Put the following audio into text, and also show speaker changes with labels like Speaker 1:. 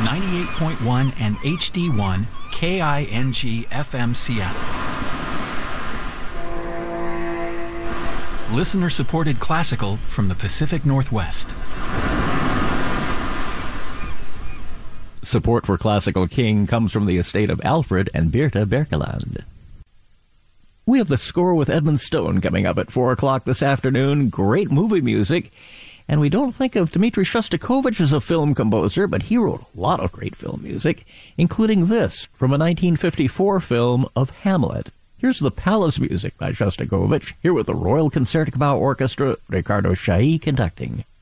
Speaker 1: 98.1 and HD1 KING FM Seattle. Listener-supported classical from the Pacific Northwest.
Speaker 2: Support for Classical King comes from the estate of Alfred and Birta Berkeland. We have The Score with Edmund Stone coming up at 4 o'clock this afternoon. Great movie music. And we don't think of Dmitri Shostakovich as a film composer, but he wrote a lot of great film music, including this from a 1954 film of Hamlet. Here's the Palace music by Shostakovich, here with the Royal Concertgebouw Orchestra, Ricardo Chailly conducting.